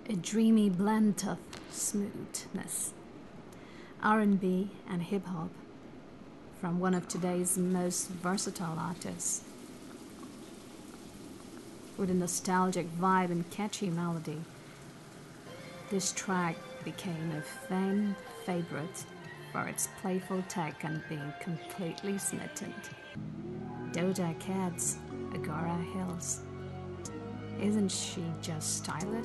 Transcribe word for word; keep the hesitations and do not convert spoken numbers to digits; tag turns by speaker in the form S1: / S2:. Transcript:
S1: A dreamy blend of smoothness, R and B and hip-hop from one of today's most versatile artists. With a nostalgic vibe and catchy melody, this track became a fan favorite for its playful tech and being completely smitten. Doja Cat's Agora Hills. Isn't she just stylish?